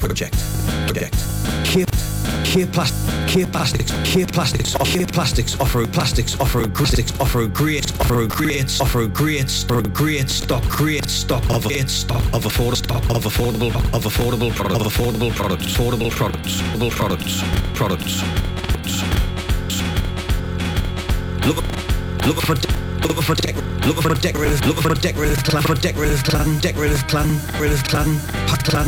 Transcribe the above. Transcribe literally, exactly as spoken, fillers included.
project, project. Care, care plastic, care plastics, care plastics, care plastics, offer plastics, offer plastics, offer great, offer great, offer great, offer great stock, great stock of great stock of affordable stock of affordable of affordable product of affordable products, affordable products, affordable products, products. Look, look for. Looking for dec- looking for decorative, looking for decorative plan, for decorative plan, decorative plan, decorative plan, pat plan,